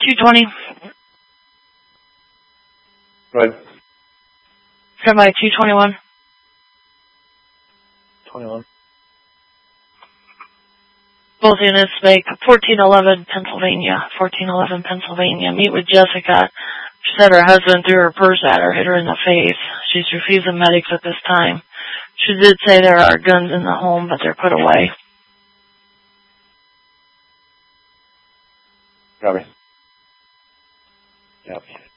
220. Go ahead. Somebody 221. 21. Both units make 1411 Pennsylvania. 1411 Pennsylvania. Meet with Jessica. She said her husband threw her purse at her, hit her in the face. She's refusing medics at this time. She did say there are guns in the home, but they're put away. Copy. Yep.